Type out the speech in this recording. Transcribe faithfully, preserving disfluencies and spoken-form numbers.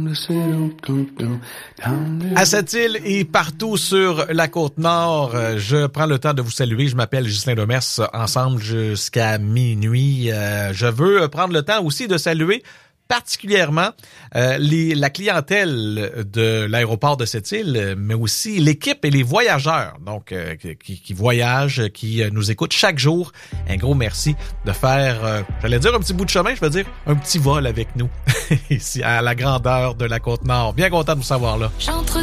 À cette île et partout sur la Côte-Nord, je prends le temps de vous saluer. Je m'appelle Ghislain Demers, ensemble jusqu'à minuit. Euh, je veux prendre le temps aussi de saluer particulièrement euh, les, la clientèle de l'aéroport de cette île, mais aussi l'équipe et les voyageurs donc euh, qui, qui voyagent, qui nous écoutent chaque jour. Un gros merci de faire, euh, j'allais dire un petit bout de chemin, je veux dire un petit vol avec nous ici à la grandeur de la Côte-Nord. Bien content de vous savoir là. J'entre